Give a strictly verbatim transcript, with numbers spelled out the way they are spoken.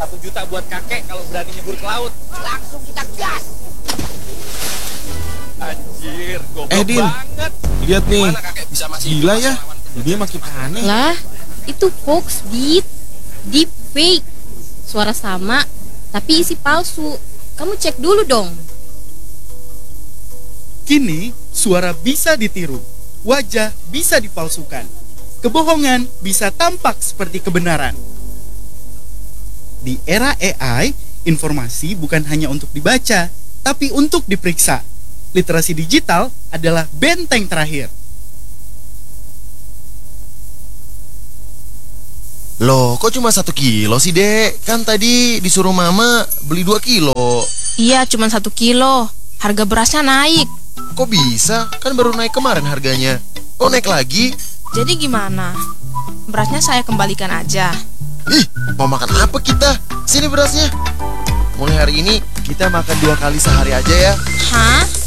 Satu juta buat kakek kalau berani nyebur ke laut. Langsung kita gas. Anjir, goblok Eh, Din. banget. Lihat nih, Mana kakek bisa masih gila ya. Dia makin aneh. Lah, itu hoax, Dit. Deep fake. Suara sama, tapi isi palsu. Kamu cek dulu dong. Kini, suara bisa ditiru, wajah bisa dipalsukan, kebohongan bisa tampak seperti kebenaran. Di era A I, informasi bukan hanya untuk dibaca, tapi untuk diperiksa. Literasi digital adalah benteng terakhir. Loh, kok cuma satu kilo sih, Dek? Kan tadi disuruh Mama beli dua kilo. Iya, cuma satu kilo. Harga berasnya naik. Kok bisa? Kan baru naik kemarin harganya. Oh, naik lagi? Jadi gimana? Berasnya saya kembalikan aja. Ih, mau makan apa kita? Sini berasnya. Mulai hari ini kita makan dua kali sehari aja ya. Hah?